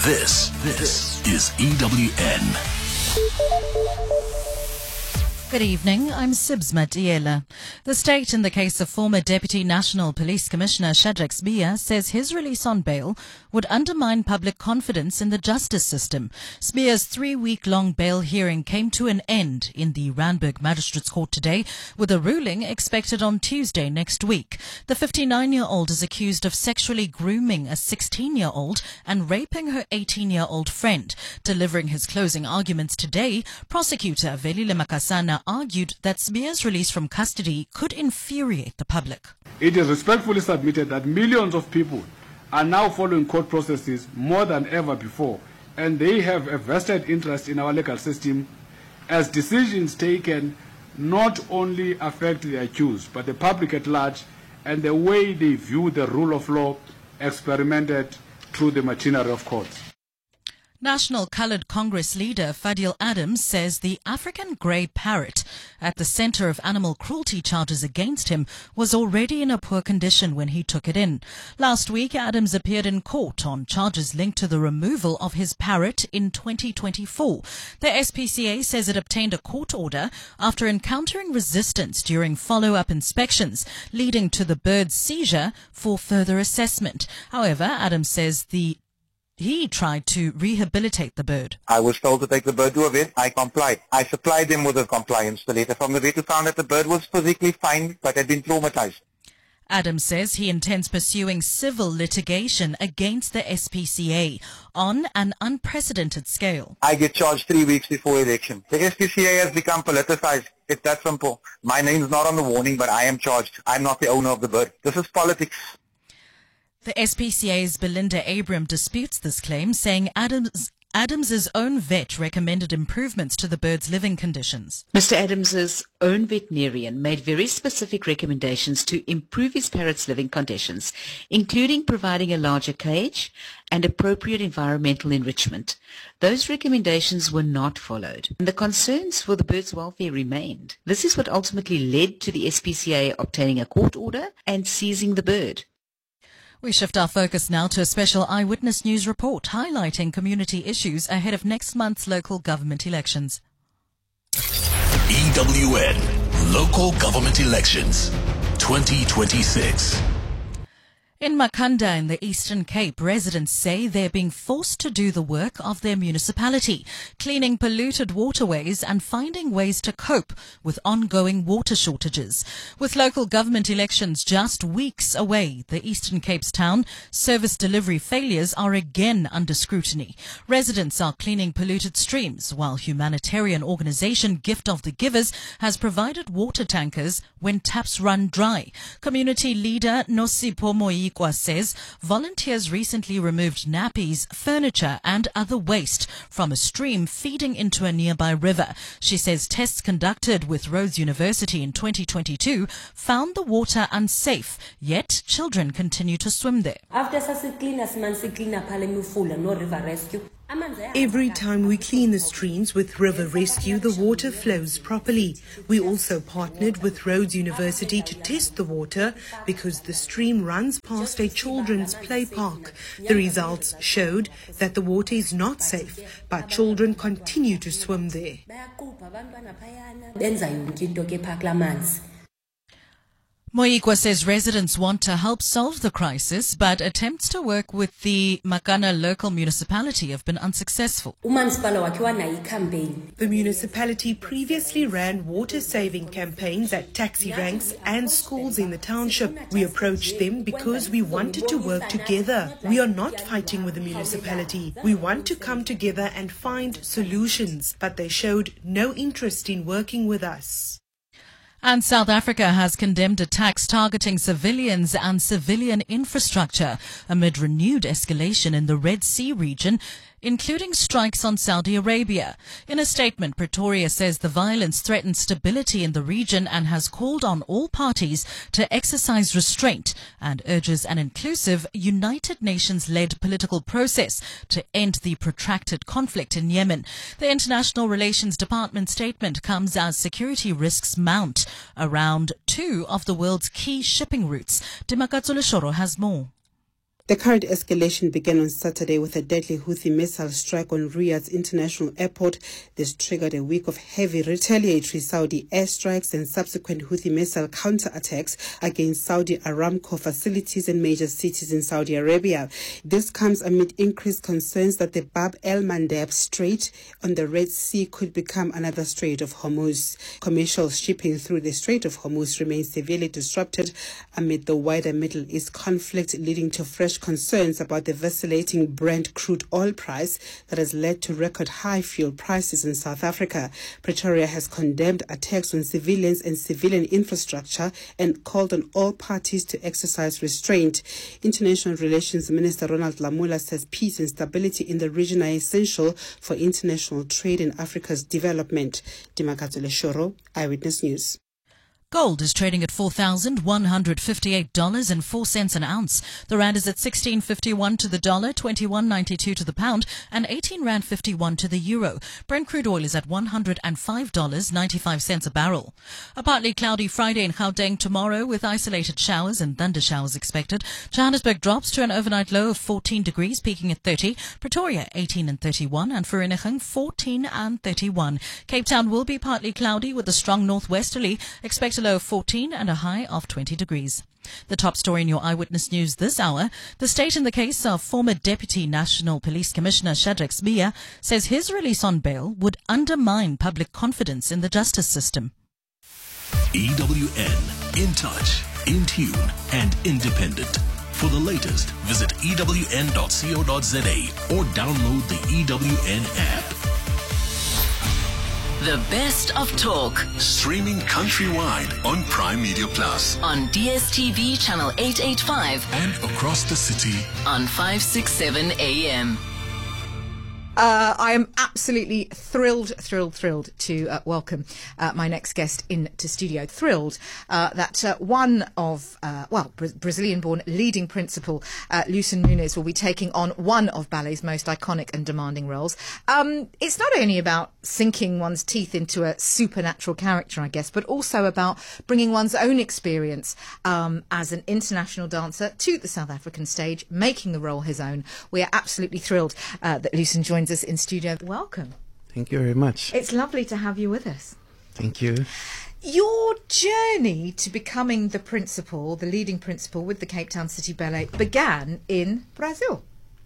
This is EWN. Good evening, I'm Sibs Matiela. The state, in the case of former Deputy National Police Commissioner Shadrack Sibiya, says his release on bail would undermine public confidence in the justice system. Sibiya's 3-week-long bail hearing came to an end in the Randburg Magistrates Court today, with a ruling expected on Tuesday next week. The 59-year-old is accused of sexually grooming a 16-year-old and raping her 18-year-old friend. Delivering his closing arguments today, prosecutor Velile Makasana argued that Sibiya's release from custody could infuriate the public. It is respectfully submitted that millions of people are now following court processes more than ever before, and they have a vested interest in our legal system, as decisions taken not only affect the accused, but the public at large, and the way they view the rule of law experimented through the machinery of courts. National Coloured Congress leader Fadil Adams says the African grey parrot at the centre of animal cruelty charges against him was already in a poor condition when he took it in. Last week, Adams appeared in court on charges linked to the removal of his parrot in 2024. The SPCA says it obtained a court order after encountering resistance during follow-up inspections, leading to the bird's seizure for further assessment. However, Adams says he tried to rehabilitate the bird. I was told to take the bird to a vet. I complied. I supplied them with a compliance letter from the vet who found that the bird was physically fine but had been traumatized. Adams says he intends pursuing civil litigation against the SPCA on an unprecedented scale. I get charged 3 weeks before election. The SPCA has become politicized. It's that simple. My name's not on the warning, but I am charged. I'm not the owner of the bird. This is politics. The SPCA's Belinda Abram disputes this claim, saying Adams's own vet recommended improvements to the bird's living conditions. Mr. Adams's own veterinarian made very specific recommendations to improve his parrot's living conditions, including providing a larger cage and appropriate environmental enrichment. Those recommendations were not followed, and the concerns for the bird's welfare remained. This is what ultimately led to the SPCA obtaining a court order and seizing the bird. We shift our focus now to a special Eyewitness News report highlighting community issues ahead of next month's local government elections. EWN Local Government Elections 2026. In Makhanda in the Eastern Cape, residents say they're being forced to do the work of their municipality, cleaning polluted waterways and finding ways to cope with ongoing water shortages. With local government elections just weeks away, the Eastern Cape's town service delivery failures are again under scrutiny. Residents are cleaning polluted streams, while humanitarian organisation Gift of the Givers has provided water tankers when taps run dry. Community leader Nosipho Moyikwa says volunteers recently removed nappies, furniture and other waste from a stream feeding into a nearby river. She says tests conducted with Rhodes University in 2022 found the water unsafe, yet children continue to swim there. Every time we clean the streams with River Rescue, the water flows properly. We also partnered with Rhodes University to test the water because the stream runs past a children's play park. The results showed that the water is not safe, but children continue to swim there. Moyikwa says residents want to help solve the crisis, but attempts to work with the Makana local municipality have been unsuccessful. The municipality previously ran water-saving campaigns at taxi ranks and schools in the township. We approached them because we wanted to work together. We are not fighting with the municipality. We want to come together and find solutions, but they showed no interest in working with us. And South Africa has condemned attacks targeting civilians and civilian infrastructure amid renewed escalation in the Red Sea region, including strikes on Saudi Arabia. In a statement, Pretoria says the violence threatens stability in the region and has called on all parties to exercise restraint and urges an inclusive, United Nations-led political process to end the protracted conflict in Yemen. The International Relations Department statement comes as security risks mount around two of the world's key shipping routes. Dimakatso Leshoro has more. The current escalation began on Saturday with a deadly Houthi missile strike on Riyadh's international airport. This triggered a week of heavy retaliatory Saudi airstrikes and subsequent Houthi missile counterattacks against Saudi Aramco facilities in major cities in Saudi Arabia. This comes amid increased concerns that the Bab el-Mandeb Strait on the Red Sea could become another Strait of Hormuz. Commercial shipping through the Strait of Hormuz remains severely disrupted amid the wider Middle East conflict, leading to fresh concerns about the vacillating Brent crude oil price that has led to record high fuel prices in South Africa. Pretoria has condemned attacks on civilians and civilian infrastructure and called on all parties to exercise restraint. International Relations Minister Ronald Lamola says peace and stability in the region are essential for international trade and Africa's development. Dimakatsule Shoro, Eyewitness News. Gold is trading at $4,158.04 an ounce. The rand is at 16.51 to the dollar, 21.92 to the pound, and 18.51 to the euro. Brent crude oil is at $105.95 a barrel. A partly cloudy Friday in Gauteng tomorrow, with isolated showers and thunder showers expected. Johannesburg drops to an overnight low of 14 degrees, peaking at 30. Pretoria 18 and 31, and Vereeniging 14 and 31. Cape Town will be partly cloudy with a strong northwesterly, expect a low of 14 and a high of 20 degrees. The top story in your Eyewitness News this hour: the state in the case of former Deputy National Police Commissioner Shadrack Sibiya says his release on bail would undermine public confidence in the justice system. EWN, in touch, in tune, and independent. For the latest, visit ewn.co.za or download the EWN app. The best of talk. Streaming countrywide on Prime Media Plus. On DSTV channel 885. And across the city on 567 AM. I am absolutely thrilled to welcome my next guest into studio. Thrilled that one of, Brazilian-born leading principal, Lucien Nunes, will be taking on one of ballet's most iconic and demanding roles. It's not only about sinking one's teeth into a supernatural character, I guess, but also about bringing one's own experience as an international dancer to the South African stage, making the role his own. We are absolutely thrilled that Lucien joins us in studio. Welcome. Thank you very much. It's lovely to have you with us. Thank you. Your journey to becoming the principal, the leading principal with the Cape Town City Ballet, began in Brazil.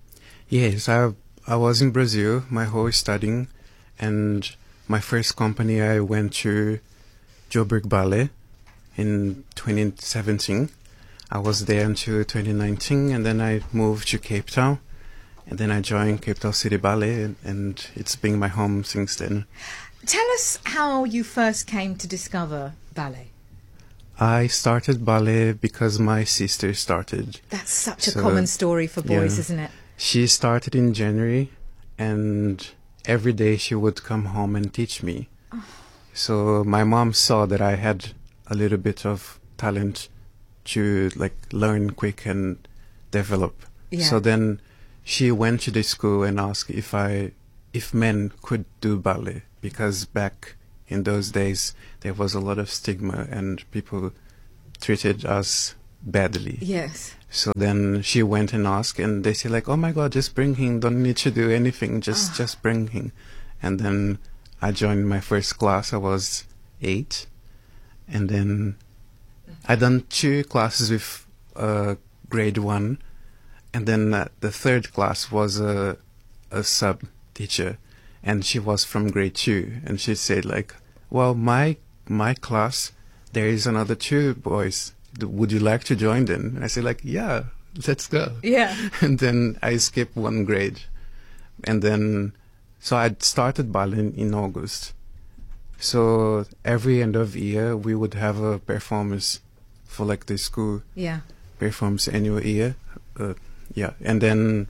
Yes, I was in Brazil my whole studying, and my first company I went to Joburg Ballet in 2017. I was there until 2019, and then I moved to Cape Town. And then I joined Cape Town City Ballet, and it's been my home since then. Tell us how you first came to discover ballet. I started ballet because my sister started. That's such a common story for boys, isn't it? She started in January, and every day she would come home and teach me. Oh. So my mom saw that I had a little bit of talent to learn quick and develop. Yeah. So then she went to the school and asked if men could do ballet, because back in those days there was a lot of stigma and people treated us badly. Yes. So then she went and asked, and they said oh my God, just bring him, don't need to do anything, just bring him. And then I joined my first class. I was 8, and then I done 2 classes with grade 1. And then the third class was a sub teacher, and she was from grade 2, and she said well, my class, there is another 2 boys. Would you like to join them? And I said yeah, let's go. Yeah. And then I skipped 1 grade, and then so I started ballet in August. So every end of year we would have a performance for the school. Yeah. Performance annual year. Yeah, and then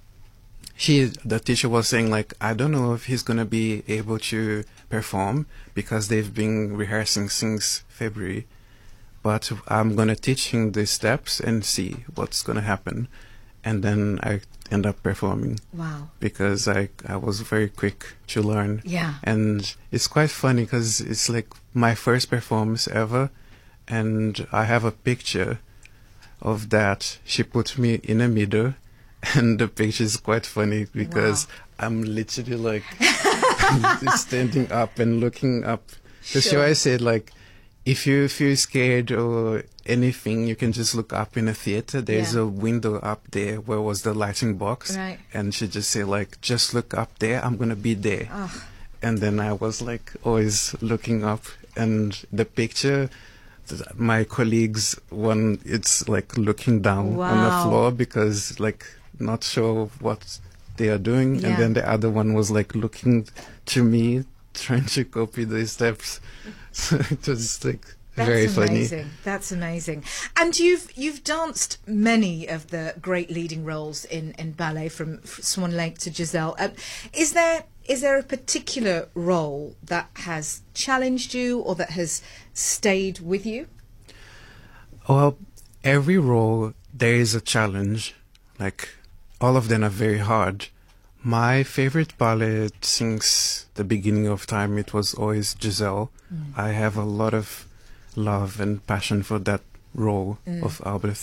the teacher was saying I don't know if he's gonna be able to perform because they've been rehearsing since February, but I'm gonna teach him the steps and see what's gonna happen. And then I end up performing. Wow. Because I was very quick to learn. Yeah. And it's quite funny because it's my first performance ever, and I have a picture of that, she put me in the middle, and the picture is quite funny because I'm literally like standing up and looking up. Because she always said, like, if you feel scared or anything, you can just look up in a theater. There's a window up there where was the lighting box. Right. And she just said, like, just look up there. I'm going to be there. Oh. And then I was, like, always looking up. And the picture, my colleagues, one, it's, like, looking down on the floor because, like, not sure what they are doing. Yeah. And then the other one was, like, looking to me, trying to copy the steps. So it was like very funny. That's amazing. And you've danced many of the great leading roles in ballet, from Swan Lake to Giselle. Is there a particular role that has challenged you or that has stayed with you? Well, every role there is a challenge. Like, all of them are very hard. My favorite ballet since the beginning of time, it was always Giselle. I have a lot of love and passion for that role of Albrecht.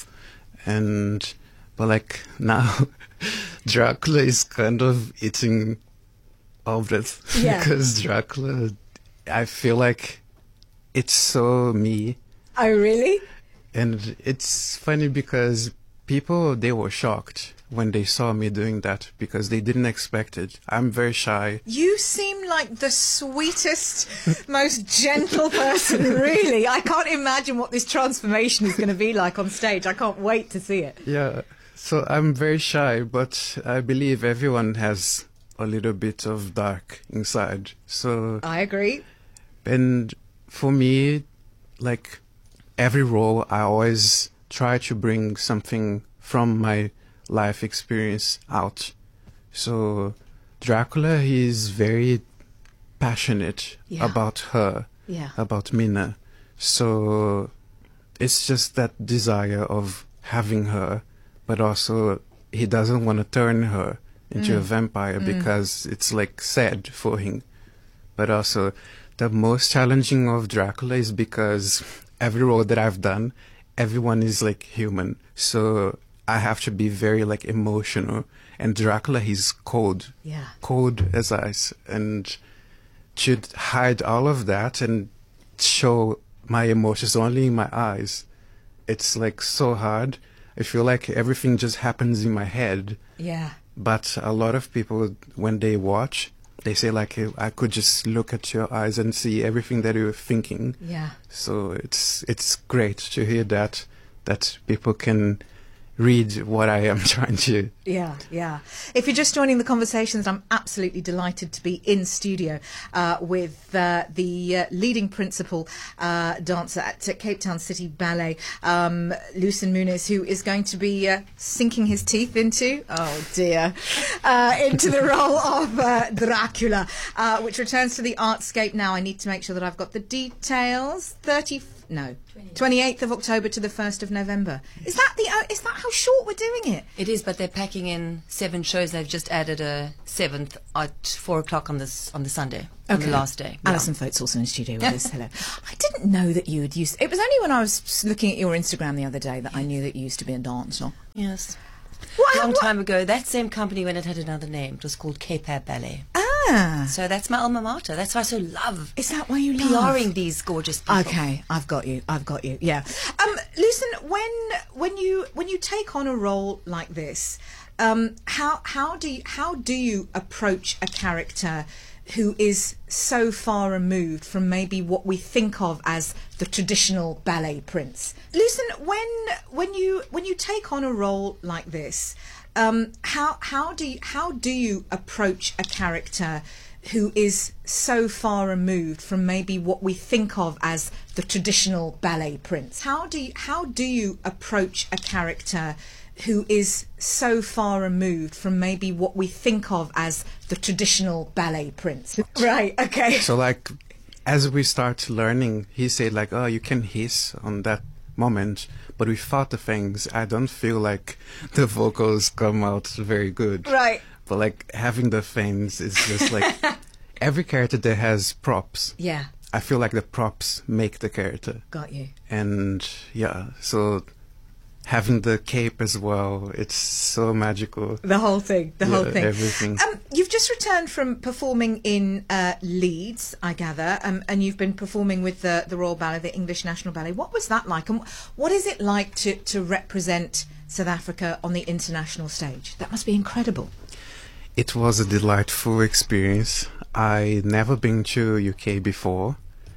But like now, Dracula is kind of eating Albrecht. Because Dracula, I feel like it's so me. Oh, really? And it's funny because people, they were shocked when they saw me doing that because they didn't expect it. I'm very shy. You seem like the sweetest, most gentle person, really. I can't imagine what this transformation is going to be like on stage. I can't wait to see it. Yeah, so I'm very shy, but I believe everyone has a little bit of dark inside. So I agree. And for me, like every role, I always try to bring something from my life experience out. So Dracula, he's very passionate about her, about Mina. So it's just that desire of having her, but also he doesn't want to turn her into a vampire because it's like sad for him. But also the most challenging of Dracula is because every role that I've done, everyone is like human. So I have to be very like emotional, and Dracula, he's cold, cold as ice, and to hide all of that and show my emotions only in my eyes, it's like so hard. I feel like everything just happens in my head. Yeah. But a lot of people, when they watch, they say like, I could just look at your eyes and see everything that you're thinking. Yeah. So it's great to hear that people can read what I am trying to. Yeah. If you're just joining the conversations, I'm absolutely delighted to be in studio with the leading principal dancer at Cape Town City Ballet, Lucien Muniz, who is going to be sinking his teeth into the role of Dracula, which returns to the Artscape now. I need to make sure that I've got the details. 28th of October to the 1st of November. Is that how short we're doing it? It is, but they're packing in 7 shows. They've just added a 7th at 4 o'clock on the Sunday, on the last day. Yeah. Alison Foates also in the studio with us. Hello. I didn't know that you had used... It was only when I was looking at your Instagram the other day that I knew that you used to be a dancer. Yes. Long time ago, that same company, when it had another name, it was called Cape Town Ballet. So that's my alma mater. That's why I so love. Is that why you love PRing these gorgeous people? Okay, I've got you. Yeah. Listen, when you take on a role like this, how do you approach a character who is so far removed from maybe what we think of as the traditional ballet prince? Listen, when you take on a role like this, how do you approach a character who is so far removed from maybe what we think of as the traditional ballet prince? How do you approach a character who is so far removed from maybe what we think of as the traditional ballet prince? Right, okay. So like, as we start learning, he said like, oh, you can hiss on that moment, but without the things, I don't feel like the vocals come out very good. Right. But like having the things is just like, every character that has props. Yeah. I feel like the props make the character. Got you. And yeah, so having the cape as well, it's so magical. The whole thing, whole thing. Everything. You've just returned from performing in Leeds, I gather, and you've been performing with the Royal Ballet, the English National Ballet. What was that like, and what is it like to represent South Africa on the international stage? That must be incredible. It was a delightful experience. I'd never been to UK before,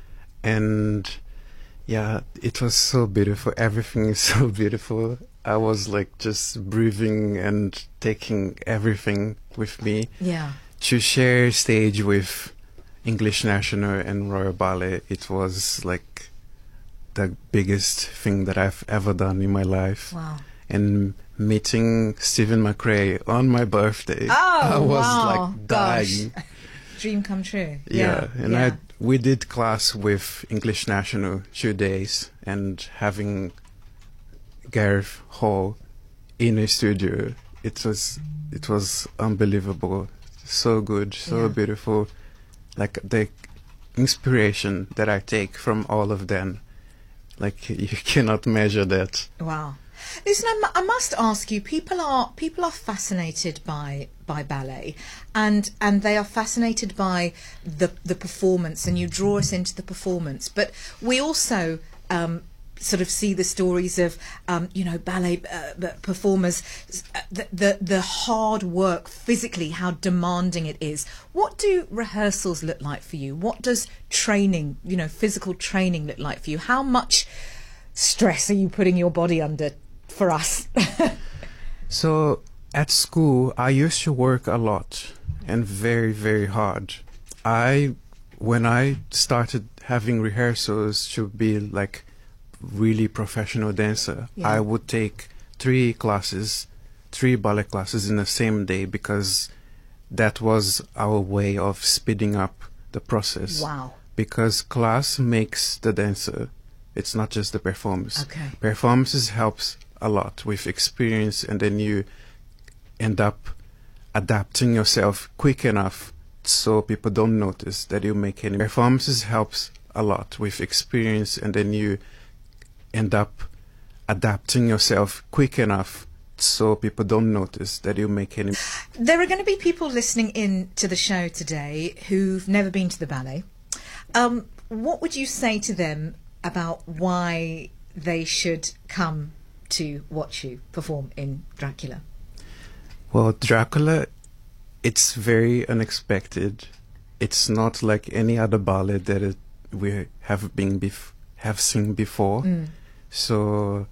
and yeah, it was so beautiful. Everything is so beautiful. I was like just breathing and taking everything with me. Yeah. To share stage with English National and Royal Ballet, it was like the biggest thing that I've ever done in my life. Wow. And meeting Stephen McRae on my birthday, I was like dying. Gosh. Dream come true. Yeah, and we did class with English National 2 days, and having Gareth Hall in a studio, it was unbelievable. So good, so beautiful. Like the inspiration that I take from all of them, like you cannot measure that. Wow. Listen, I must ask you. People are fascinated by ballet, and they are fascinated by the performance, and you draw us into the performance. But we also sort of see the stories of ballet performers, the hard work physically, how demanding it is. What do rehearsals look like for you? What does training, physical training, look like for you? How much stress are you putting your body under for us? So at school, I used to work a lot and very, very hard. When I started having rehearsals to be like really professional dancer, I would take 3 ballet classes in the same day, because that was our way of speeding up the process. Wow. Because class makes the dancer. It's not just the performance. Okay. Performances helps a lot with experience, and then you end up adapting yourself quick enough so people don't notice that you make any. Performances helps a lot with experience, and then you end up adapting yourself quick enough so people don't notice that you make any. There are going to be people listening in to the show today who've never been to the ballet. What would you say to them about why they should come to watch you perform in Dracula? Well, Dracula, it's very unexpected. It's not like any other ballet that we have seen before. So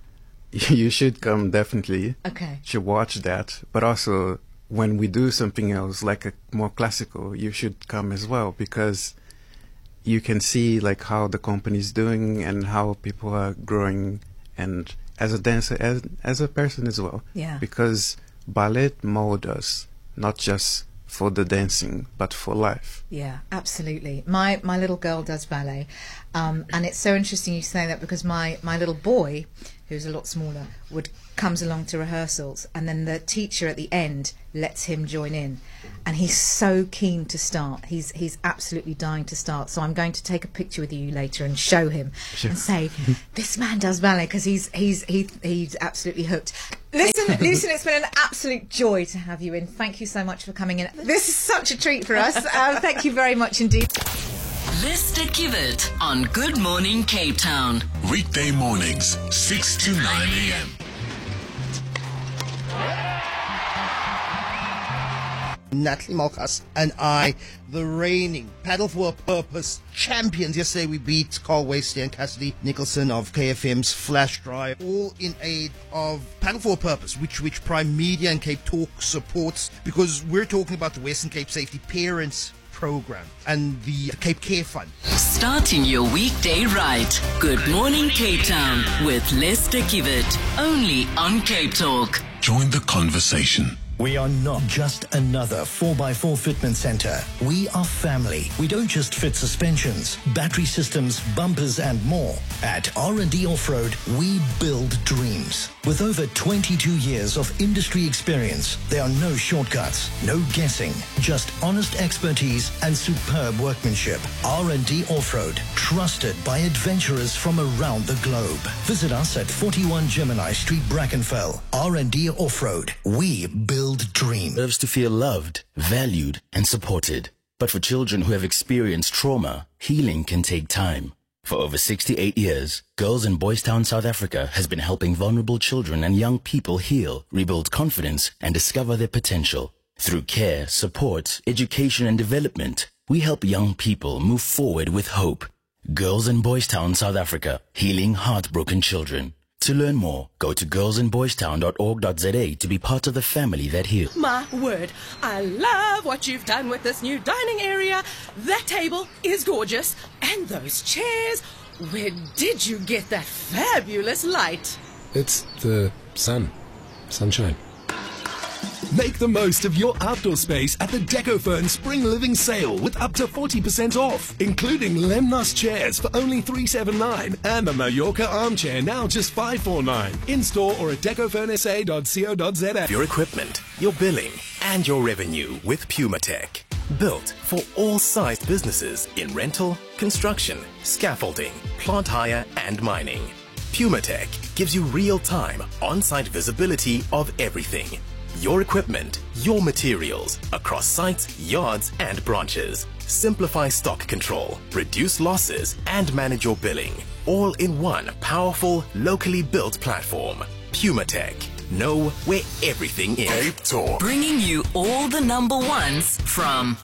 you should come, definitely. Okay. To watch that. But also, when we do something else, like a more classical, you should come as well, because you can see like how the company is doing and how people are growing, and as a dancer, as a person as well. Yeah. Because ballet molds us, not just for the dancing, but for life. Yeah, absolutely. My little girl does ballet, and it's so interesting you say that, because my little boy, who's a lot smaller, comes along to rehearsals, and then the teacher at the end lets him join in, and he's so keen to start. He's absolutely dying to start. So I'm going to take a picture with you later and show him and say, this man does ballet, because he's absolutely hooked. Listen, it's been an absolute joy to have you in. Thank you so much for coming in. This is such a treat for us. Thank you very much indeed. Lester Kivet on Good Morning Cape Town. Weekday mornings, 6 to 9 a.m. Natalie Malkas and I, the reigning Paddle for a Purpose champions. Yesterday we beat Carl Wasty and Cassidy Nicholson of KFM's Flash Drive, all in aid of Paddle for a Purpose, which Prime Media and Cape Talk supports, because we're talking about the Western Cape Safety Parents Program and the Cape Care Fund. Starting your weekday right. Good Morning Cape Town with Lester Kivet, only on Cape Talk. Join the conversation. We are not just another 4x4 fitment center. We are family. We don't just fit suspensions, battery systems, bumpers, and more. At R&D Off-Road, we build dreams. With over 22 years of industry experience, there are no shortcuts, no guessing, just honest expertise and superb workmanship. R&D Off-Road, trusted by adventurers from around the globe. Visit us at 41 Gemini Street, Brackenfell. R&D Off-Road, we build dreams. Deserves to feel loved, valued, and supported. But for children who have experienced trauma, healing can take time. For over 68 years, Girls in Boys Town, South Africa has been helping vulnerable children and young people heal, rebuild confidence, and discover their potential. Through care, support, education, and development, we help young people move forward with hope. Girls in Boys Town, South Africa, healing heartbroken children. To learn more, go to girlsinboystown.org.za to be part of the family that heals. My word, I love what you've done with this new dining area. That table is gorgeous. And those chairs, where did you get that fabulous light? It's the sunshine. Make the most of your outdoor space at the Decofern Spring Living Sale with up to 40% off, including Lemnos chairs for only $379 and the Mallorca armchair now just $549. In-store or at decofernsa.co.za. Your equipment, your billing, and your revenue with PumaTech. Built for all sized businesses in rental, construction, scaffolding, plant hire, and mining. PumaTech gives you real-time, on-site visibility of everything. Your equipment, your materials, across sites, yards, and branches. Simplify stock control, reduce losses, and manage your billing. All in one powerful, locally built platform. PumaTech. Know where everything is. Bringing you all the number ones from